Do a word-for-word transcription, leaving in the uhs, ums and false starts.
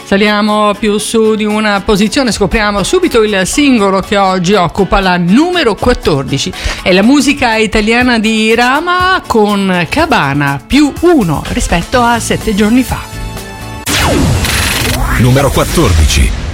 Saliamo più su di una posizione, scopriamo subito il singolo che oggi occupa la numero quattordici. È la musica italiana di Rama con Cabana, più uno rispetto a sette giorni fa. Numero quattordici.